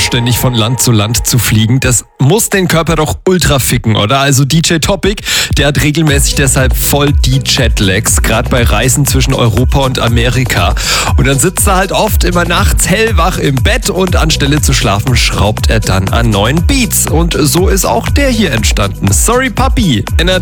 ständig von Land zu Land zu fliegen, das muss den Körper doch ultra ficken, oder? Also DJ Topic, der hat regelmäßig deshalb voll die Jetlags, gerade bei Reisen zwischen Europa und Amerika. Und dann sitzt er halt oft immer nachts hellwach im Bett und anstelle zu schlafen schraubt er dann an neuen Beats. Und so ist auch der hier entstanden. Sorry Papi.